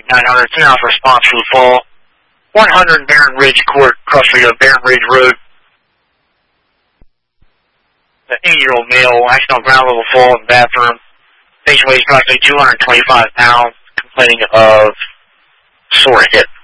900, 10 out for response for the fall. 100 Barron Ridge Court, cross-street of Barron Ridge Road. The 80-year-old male, accident on ground level fall in the bathroom. Patient weighs approximately 225 pounds, complaining of sore hip.